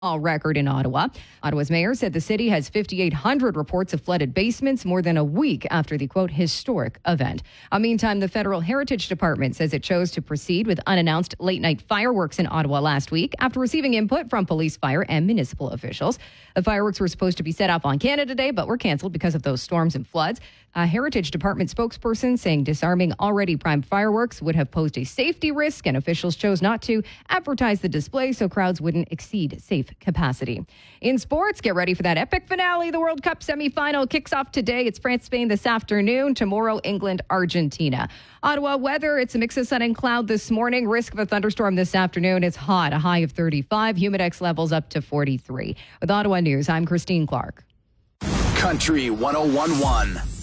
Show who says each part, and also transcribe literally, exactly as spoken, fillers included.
Speaker 1: All record in Ottawa. Ottawa's mayor said the city has five thousand eight hundred reports of flooded basements more than a week after the, quote, historic event. Uh, meantime, the Federal Heritage Department says it chose to proceed with unannounced late-night fireworks in Ottawa last week after receiving input from police, fire, and municipal officials. The fireworks were supposed to be set off on Canada Day, but were canceled because of those storms and floods. A Heritage Department spokesperson saying disarming already primed fireworks would have posed a safety risk, and officials chose not to advertise the display so crowds wouldn't exceed safe capacity. In sports, get ready for that epic finale. The World Cup semifinal kicks off today. It's France-Spain this afternoon. Tomorrow, England-Argentina. Ottawa weather, it's a mix of sun and cloud this morning. Risk of a thunderstorm this afternoon. It's hot, a high of thirty-five. Humidex levels up to forty-three. With Ottawa News, I'm Christine Clark.
Speaker 2: Country one oh one point one.